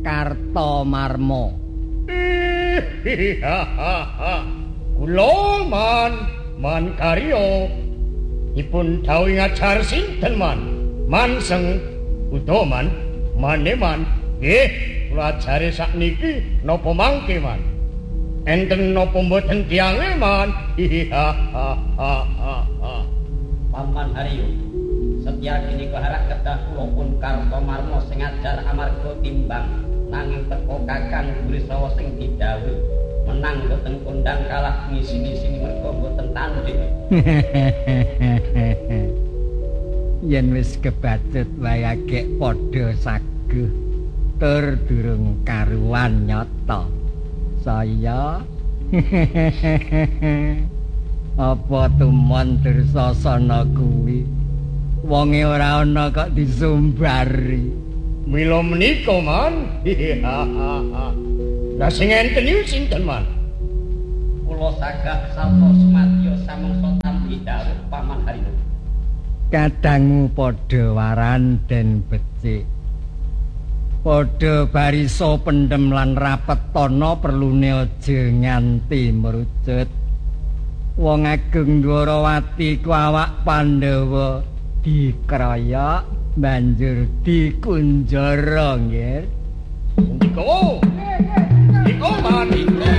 Kartamarma. Kula man karya dipun dawuh ngajar sinten man? Manseng utawa maneman. Nggih, kula ajare sakniki napa mangke man? Enten napa mboten tiange man? Paman Haryo, setyagini keharak kedah kula pun Kartamarma sing ajar amarga timbang nanging teko Kakang Burisrawa sing didhawuhi menang boten kondang kalah ngisi-ngisini merga boten tanding. Yen wis kebacut wayake padha saguh tur durung karuan nyata. Saya apa tumon Dursasana kuwi wonge ora ana kok disumbari. Mila menika man. Lah sing enten iki sinten man? Kula sagah salta semadya samangsa tampi dawuh Paman Haryo. Kadangmu padha waran den becik. Padha barisa pendem lan rapetana perlune aja nganti merucut. Wong Agung Dwarawati ku awak Pandhawa dikroyok banjur dikunjara nggih. Ndika man.